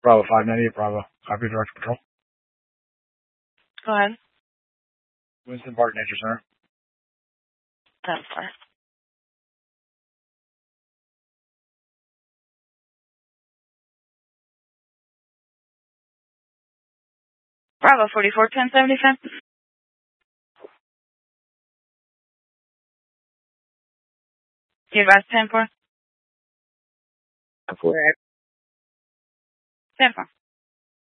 Bravo 598, Bravo. Copy, Director Patrol. Go ahead. Winston Park Nature Center. 10-4. Bravo 44, 1075. You advise 10-4? 10-4. 10-4.